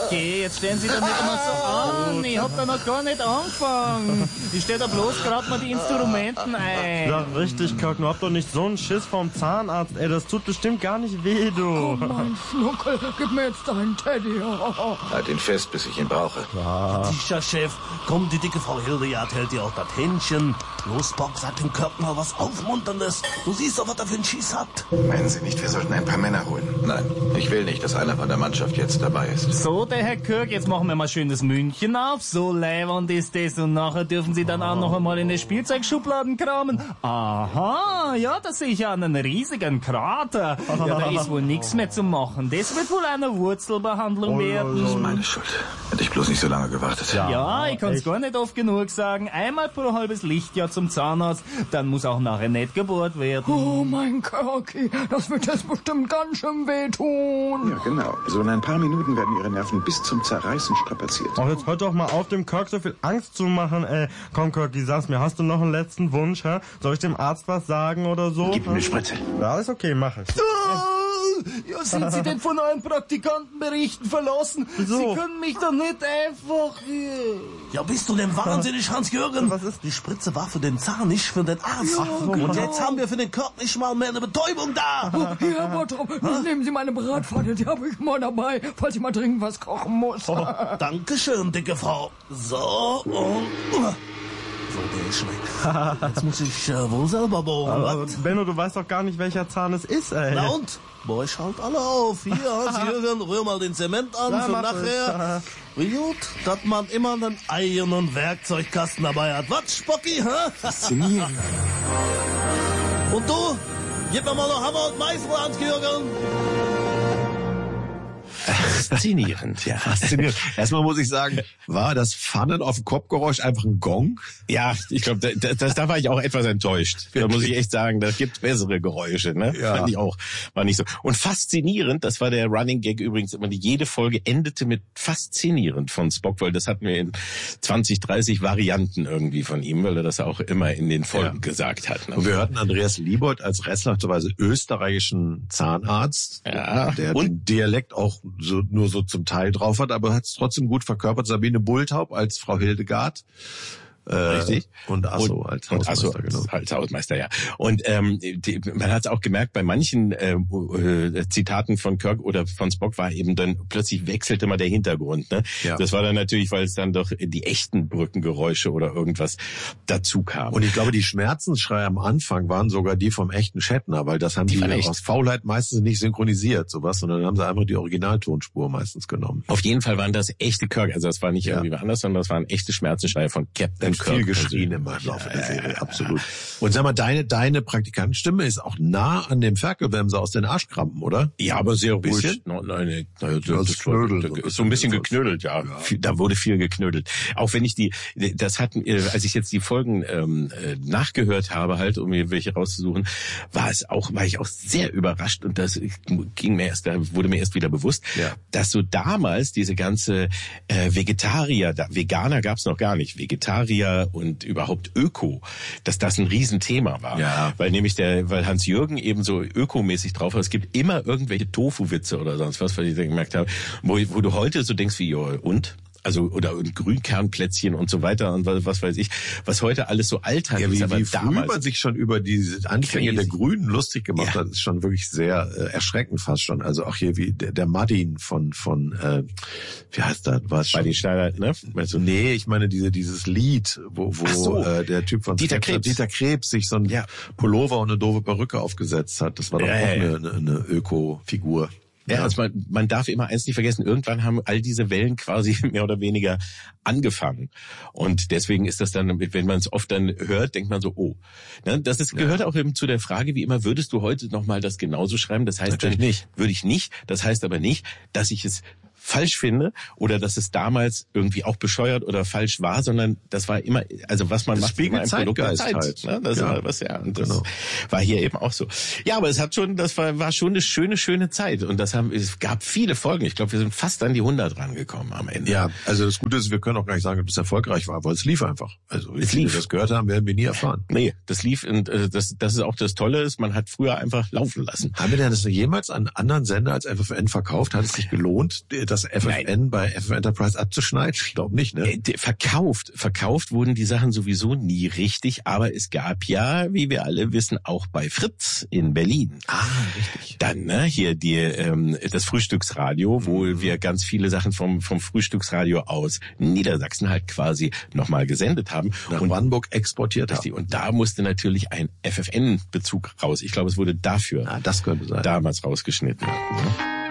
geh, jetzt stellen Sie doch nicht immer so an. Ich hab da noch gar nicht angefangen. Ich stell da bloß gerade mal die Instrumenten ein. Ja, richtig, Kirk, du habt doch nicht so einen Schiss vom Zahnarzt, ey, das tut bestimmt gar nicht weh, du. Oh, mein Schnuckel, gib mir jetzt deinen Teddy. Halt ihn fest, bis ich ihn brauche. Sicher, Chef. Komm, die dicke Frau Hildegard hält dir auch das Händchen. Los, Bock, sag dem Kirk mal was Aufmunterndes. Du siehst doch, was er für einen Schieß hat. Meinen Sie nicht, wir sollten ein paar Männer holen? Nein, ich will nicht, dass einer von der Mannschaft jetzt dabei ist. So, der Herr Kirk, jetzt machen wir mal schönes München auf. So leiwand ist das. Und nachher dürfen Sie dann auch noch einmal in die Spielzeugschubladen kramen. Aha, ja, da sehe ich ja einen riesigen Krater. Ja, da ist wohl nichts mehr zu machen. Das wird wohl eine Wurzelbehandlung werden. Das ist meine Schuld. Hätte ich bloß nicht so lange gewartet. Ja, ich kann's gar nicht oft genug sagen. Einmal pro halbes Lichtjahr zum Zahnarzt, dann muss auch nachher nicht gebohrt werden. Oh, mein Kirky, das wird jetzt bestimmt ganz schön wehtun. Ja, genau. So in ein paar Minuten werden Ihre Nerven bis zum Zerreißen strapaziert. Ach, jetzt hört doch mal auf, dem Kirk so viel Angst zu machen, ey. Komm, Kirky, sag's mir, hast du noch einen letzten Wunsch, hä? Soll ich dem Arzt was sagen oder so? Gib ihm eine Spritze. Ja, ist okay, mach ich. Ja, sind Sie denn von euren Praktikantenberichten verlassen? Wieso? Sie können mich doch nicht einfach... Ja, bist du denn wahnsinnig, Hans-Jürgen? Was ist? Die Spritze war für den Zahn, nicht für den Arzt. Ja, Und genau. jetzt haben wir für den Kirk nicht mal mehr eine Betäubung da. Oh, hier, Herr Bottrop, nehmen Sie meine Bratpfanne, die habe ich mal dabei, falls ich mal dringend was kochen muss. Dankeschön, dicke Frau. So, und... So, der ist weg. Jetzt muss ich wohl selber bohren. Aber, was? Benno, du weißt doch gar nicht, welcher Zahn es ist, ey. Na und? Boah, ich halt alle auf. Hier, Hans-Jürgen, rühr mal den Zement an Ja, für mach nachher. Wie gut, dass man immer einen eigenen Werkzeugkasten dabei hat. Was, Spocki, hä? Faszinierend. Und du? Gib mir mal noch Hammer und Meißel, Hans-Jürgen. Faszinierend, ja. Faszinierend. Erstmal muss ich sagen, war das Pfannen auf dem Kopfgeräusch einfach ein Gong? Ja, ich glaube, da war ich auch etwas enttäuscht. Da muss ich echt sagen, da gibt's bessere Geräusche, ne? Ja. Fand ich auch. War nicht so. Und faszinierend, das war der Running Gag übrigens immer, jede Folge endete mit faszinierend von Spock, weil das hatten wir in 20, 30 Varianten irgendwie von ihm, weil er das auch immer in den Folgen gesagt hat. Ne? Und wir hörten Andreas Liebold als rätselhafterweise österreichischen Zahnarzt, Ja. der Und? den Dialekt auch nur so zum Teil drauf hat, aber hat es trotzdem gut verkörpert. Sabine Bulthaup als Frau Hildegard. Richtig. Und Asso als Hausmeister, genau. Als Hausmeister, ja. Und man hat es auch gemerkt, bei manchen Zitaten von Kirk oder von Spock war eben dann plötzlich wechselte mal der Hintergrund. Ne? Ja. Das war dann natürlich, weil es dann doch die echten Brückengeräusche oder irgendwas dazu kam. Und ich glaube, die Schmerzensschreie am Anfang waren sogar die vom echten Shatner, weil das haben die waren echt. aus Faulheit meistens nicht synchronisiert, sowas, sondern dann haben sie einfach die Originaltonspur meistens genommen. Auf jeden Fall waren das echte Kirk, also das war nicht irgendwie anders, sondern das waren echte Schmerzensschreie von Captain Kirk. Viel geschrien immer im Laufe der Serie, absolut. Und sag mal, deine Praktikantenstimme ist auch nah an dem Ferkelwemser aus den Arschkrampen, oder? Ja, aber sehr ruhig. Bisschen? Nein, Also knödeln. so ein bisschen geknödelt, ja. Da wurde viel geknödelt. Auch wenn ich als ich jetzt die Folgen nachgehört habe, um mir welche rauszusuchen, war ich auch sehr überrascht und das wurde mir erst wieder bewusst, dass so damals diese ganze Veganer gab's noch gar nicht, Vegetarier und überhaupt Öko, dass das ein Riesenthema war. Ja. Weil Hans-Jürgen eben so ökomäßig drauf war. Es gibt immer irgendwelche Tofu-Witze oder sonst was ich da gemerkt habe, wo du heute so denkst wie, ja, und? Also, oder Grünkernplätzchen und so weiter und was weiß ich, was heute alles so Alltag ist. Aber Wie früh man sich schon über diese Anfänge der Grünen lustig gemacht hat, ist schon wirklich sehr erschreckend fast schon. Also auch hier wie der Martin von wie heißt das? Bei den Schneider, ne? Also, nee, ich meine dieses Lied, wo der Typ von Dieter Krebs sich so ein Pullover und eine doofe Perücke aufgesetzt hat. Das war doch auch eine Öko-Figur. Ja, also man darf immer eins nicht vergessen, irgendwann haben all diese Wellen quasi mehr oder weniger angefangen. Und deswegen ist das dann, wenn man es oft dann hört, denkt man so, oh. Ne, gehört auch eben zu der Frage, wie immer, würdest du heute nochmal das genauso schreiben? Das heißt natürlich nicht. Würde ich nicht. Das heißt aber nicht, dass ich es falsch finde oder dass es damals irgendwie auch bescheuert oder falsch war, sondern das war immer, also was man das macht, immer ein Produkt der Zeit. Halt. Ne? Das war was, ja. Und das war hier eben auch so. Ja, aber das war schon eine schöne Zeit. Und es gab viele Folgen. Ich glaube, wir sind fast an die 100 rangekommen am Ende. Ja, also das Gute ist, wir können auch gar nicht sagen, ob es erfolgreich war, weil es lief einfach. Also wie viele das gehört haben, werden wir nie erfahren. Nee, das lief und das ist auch das Tolle ist, man hat früher einfach laufen lassen. Haben wir denn das jemals an einen anderen Sender als FFN verkauft? Hat es sich gelohnt, das das FFN bei FF Enterprise abzuschneiden? Ich glaube nicht, ne? Verkauft wurden die Sachen sowieso nie richtig, aber es gab ja, wie wir alle wissen, auch bei Fritz in Berlin. Richtig. Dann hier das Frühstücksradio, wo wir ganz viele Sachen vom Frühstücksradio aus Niedersachsen halt quasi nochmal gesendet haben. Nach Brandenburg exportiert haben. Und da musste natürlich ein FFN-Bezug raus. Ich glaube, es wurde dafür das könnte sein. damals rausgeschnitten.